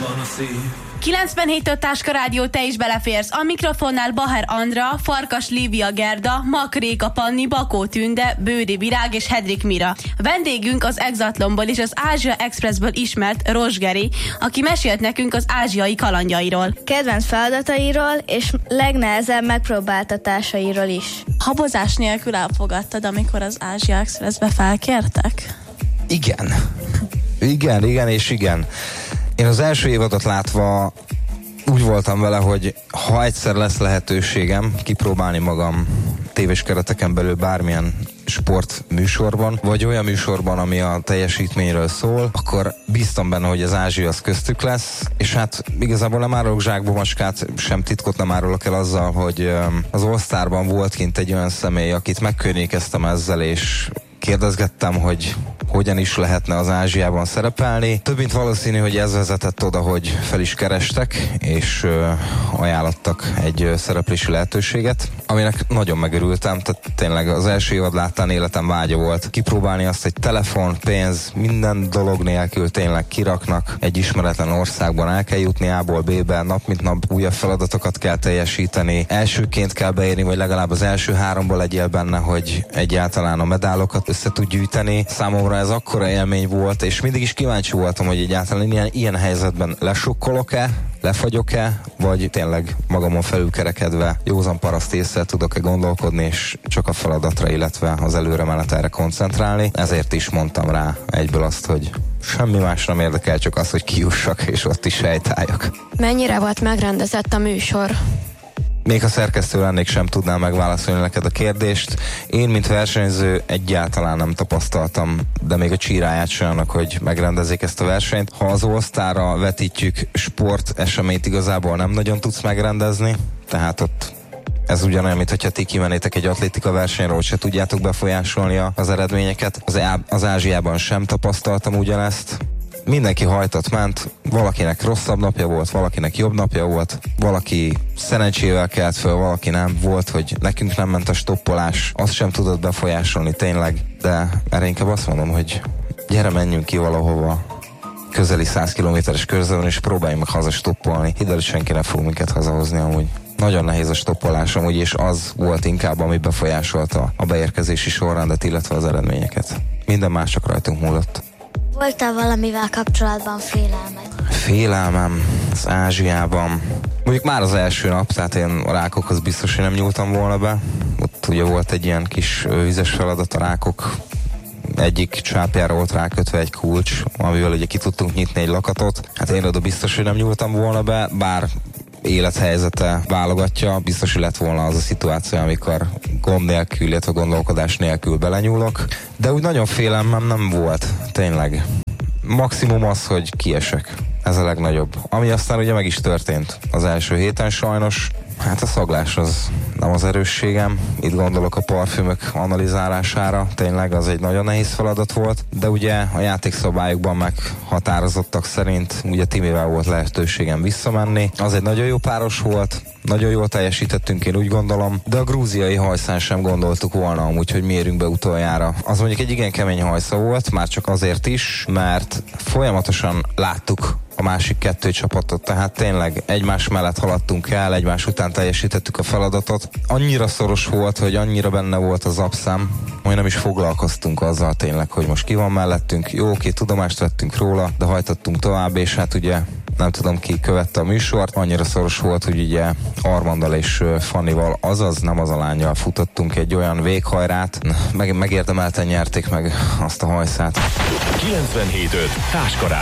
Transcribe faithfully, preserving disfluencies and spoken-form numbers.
kilencvenhét Táska Rádió, te is beleférsz. A mikrofonnál Baher Andra, Farkas Lívia Gerda, Mak Réka Panni, Bakó Tünde, Bődi Virág és Hedrik Mira. A vendégünk az Exatlonból és az Ázsia Expressből ismert Rozsgeri, aki mesélt nekünk az ázsiai kalandjairól. Kedvenc feladatairól és legnehezebb megpróbáltatásairól is. Habozás nélkül elfogadtad, amikor az Ázsia Expressbe felkértek? Igen. Igen, igen és igen. Én az első évadot látva úgy voltam vele, hogy ha egyszer lesz lehetőségem kipróbálni magam tévés kereteken belül bármilyen sportműsorban, vagy olyan műsorban, ami a teljesítményről szól, akkor bíztam benne, hogy az Ázsia az köztük lesz, és hát igazából nem árulok zsákba macskát, sem titkot nem árulok el azzal, hogy az All-Starban volt kint egy olyan személy, akit megkörnyékeztem ezzel, és kérdezgettem, hogy hogyan is lehetne az Ázsiában szerepelni. Több mint valószínű, hogy ez vezetett oda, hogy fel is kerestek, és ö, ajánlottak egy ö, szereplési lehetőséget, aminek nagyon megörültem, tehát tényleg az első évad láttán életem vágya volt kipróbálni azt, hogy telefon, pénz, minden dolog nélkül tényleg kiraknak egy ismeretlen országban, el kell jutni A-ból B-be, nap mint nap újabb feladatokat kell teljesíteni, elsőként kell beérni, vagy legalább az első háromból legyél benne, hogy egyáltalán a medálokat össze tud gyűjteni. Számomra ez akkora élmény volt, és mindig is kíváncsi voltam, hogy egyáltalán ilyen, ilyen helyzetben lesokkolok-e, lefagyok-e, vagy tényleg magamon felülkerekedve józan paraszt észre tudok-e gondolkodni, és csak a feladatra, illetve az előre menetelre koncentrálni. Ezért is mondtam rá egyből azt, hogy semmi más nem érdekel, csak az, hogy kijussak, és ott is sejtáljak. Mennyire volt megrendezett a műsor? Még ha szerkesztő lennék, sem tudnám megválaszolni neked a kérdést. Én, mint versenyző, egyáltalán nem tapasztaltam, de még a csíráját sem annak, hogy megrendezzék ezt a versenyt. Ha az All-Starra vetítjük, sport eseményt igazából nem nagyon tudsz megrendezni, tehát ott ez ugyanolyan, mint hogyha ti kimennétek egy atlétika versenyről, hogy se tudjátok befolyásolni az eredményeket. Az, az Ázsiában sem tapasztaltam ugyanezt. Mindenki hajtott ment, valakinek rosszabb napja volt, valakinek jobb napja volt, valaki szerencsével kelt föl, valaki nem. Volt, hogy nekünk nem ment a stoppolás, azt sem tudott befolyásolni tényleg, de erre inkább azt mondom, hogy gyere, menjünk ki valahova közeli száz kilométeres körzetben, és próbáljunk meg haza stoppolni. Hidd el, hogy senki nem fog minket hazahozni amúgy. Nagyon nehéz a stoppolás amúgy, és az volt inkább, ami befolyásolta a beérkezési sorrendet, illetve az eredményeket. Minden más csak rajtunk múlott. Volt-e valamivel kapcsolatban félelmed? Félelmem az Ázsiában. Mondjuk már az első nap, tehát én a rákokhoz biztos, hogy nem nyúltam volna be. Ott ugye volt egy ilyen kis vizes feladat, a rákok egyik csápjára volt rákötve egy kulcs, amivel ugye ki tudtunk nyitni egy lakatot. Hát én oda biztos, hogy nem nyúltam volna be, bár élethelyzete válogatja, biztos, hogy lett volna az a szituáció, amikor gond nélkül, illetve gondolkodás nélkül belenyúlok, de úgy nagyon félelmem nem volt, tényleg. Maximum az, hogy kiesek. Ez a legnagyobb. Ami aztán ugye meg is történt az első héten sajnos. Hát a szaglás az nem az erősségem. Itt gondolok a parfümök analizálására. Tényleg az egy nagyon nehéz feladat volt. De ugye a játékszabályokban meghatározottak szerint ugye Timivel volt lehetőségem visszamenni. Az egy nagyon jó páros volt. Nagyon jól teljesítettünk, én úgy gondolom, de a grúziai hajszán sem gondoltuk volna amúgy, hogy mi érünk be utoljára. Az mondjuk egy igen kemény hajsza volt, már csak azért is, mert folyamatosan láttuk a másik kettő csapatot, tehát tényleg egymás mellett haladtunk el, egymás után teljesítettük a feladatot. Annyira szoros volt, hogy annyira benne volt az abszám, hogy nem is foglalkoztunk azzal tényleg, hogy most ki van mellettünk. Jó, oké, tudomást vettünk róla, de hajtottunk tovább, és hát ugye nem tudom, ki követte a műsort, annyira szoros volt, hogy ugye Armanddal és Fannival, azaz nem az a lányjal futottunk egy olyan véghajrát, meg, megérdemelten nyerték meg azt a hajszát. kilencvenhét öt Táska Rádió.